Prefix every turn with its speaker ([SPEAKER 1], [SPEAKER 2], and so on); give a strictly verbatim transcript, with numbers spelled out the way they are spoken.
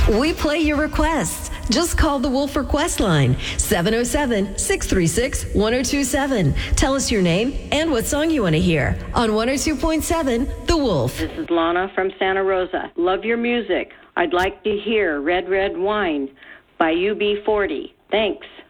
[SPEAKER 1] We play your requests. Just call the Wolf Request line, seven oh seven, six three six, one oh two seven. Tell us your name and what song you want to hear on one oh two point seven The Wolf.
[SPEAKER 2] This is Lana from Santa Rosa. Love your music. I'd like to hear Red Red Wine by U B forty. Thanks.